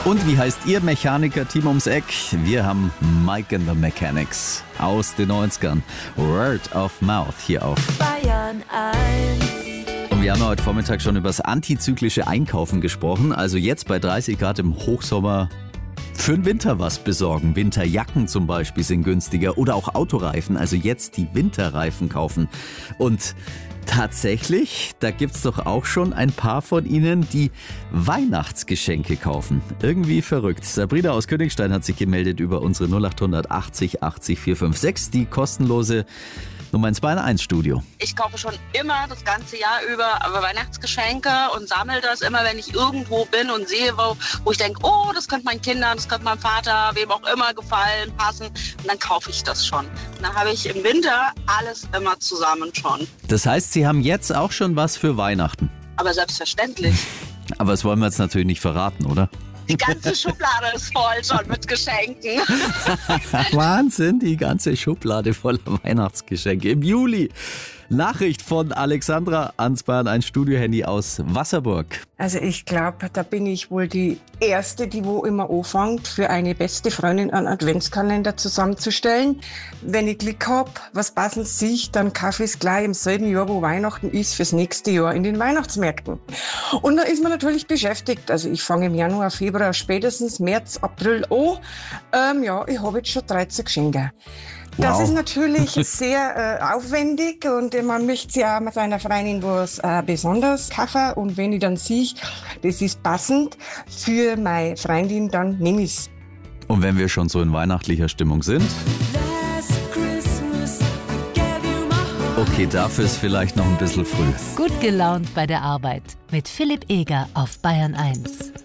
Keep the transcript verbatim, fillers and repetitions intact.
Und wie heißt Ihr Mechaniker-Team ums Eck? Wir haben Mike and the Mechanics aus den neunzigern. Word of Mouth hier auf Bayern eins. Und wir haben heute Vormittag schon über das antizyklische Einkaufen gesprochen. Also jetzt bei dreißig Grad im Hochsommer für den Winter was besorgen. Winterjacken zum Beispiel sind günstiger oder auch Autoreifen. Also jetzt die Winterreifen kaufen. Und tatsächlich, da gibt's doch auch schon ein paar von Ihnen, die Weihnachtsgeschenke kaufen. Irgendwie verrückt. Sabrina aus Königstein hat sich gemeldet über unsere null acht achtzig achtzig vier fünf sechs, die kostenlose Nummer ins Bayern eins Studio. Ich kaufe schon immer das ganze Jahr über aber Weihnachtsgeschenke und sammle das immer, wenn ich irgendwo bin und sehe, wo, wo ich denke, oh, das könnte meinen Kindern, das könnte meinem Vater, wem auch immer gefallen, passen. Und dann kaufe ich das schon. Und dann habe ich im Winter alles immer zusammen schon. Das heißt, Sie haben jetzt auch schon was für Weihnachten? Aber selbstverständlich. Aber das wollen wir jetzt natürlich nicht verraten, oder? Die ganze Schublade ist voll schon mit Geschenken. Wahnsinn, die ganze Schublade voller Weihnachtsgeschenke im Juli. Nachricht von Alexandra ans Bayern eins Studio-Handy aus Wasserburg. Also ich glaube, da bin ich wohl die Erste, die wo immer anfängt, für eine beste Freundin einen Adventskalender zusammenzustellen. Wenn ich Glück habe, was passend sehe, dann kaufe ich es gleich im selben Jahr, wo Weihnachten ist, fürs nächste Jahr in den Weihnachtsmärkten. Und da ist man natürlich beschäftigt. Also ich fange im Januar, Februar, spätestens März, April an. Ähm, ja, ich habe jetzt schon dreizehn Geschenke. Das Wow. ist natürlich sehr äh, aufwendig und äh, man möchte ja mit seiner Freundin was äh, besonders kaufen. Und wenn ich dann sehe, das ist passend für meine Freundin, dann nehme ich es. Und wenn wir schon so in weihnachtlicher Stimmung sind, okay, dafür ist vielleicht noch ein bisschen früh. Gut gelaunt bei der Arbeit mit Philipp Eger auf Bayern eins.